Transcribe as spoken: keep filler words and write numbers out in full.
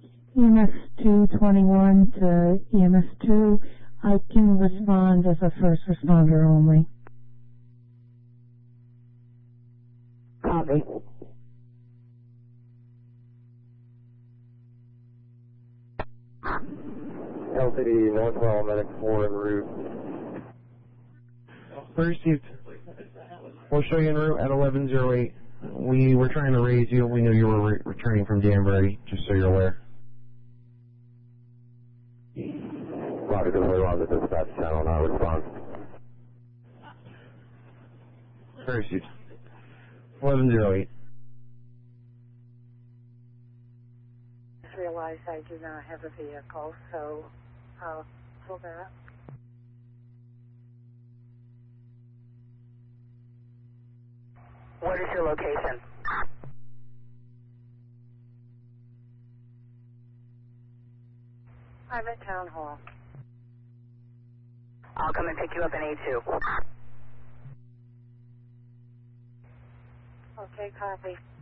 E M S two twenty-one to E M S two. I can respond as a first responder only. Copy. L C D Northwell Medic four en route. Received. We'll show you en route at eleven oh eight. We were trying to raise you. We knew you were re returning from Danbury, just so you're aware. Roger, we're on the dispatch channel now. Response. Received. eleven oh eight. I realize I do not have a vehicle, so I'll pull that. What is your location? I'm at Town Hall. I'll come and pick you up in A two. Okay, copy.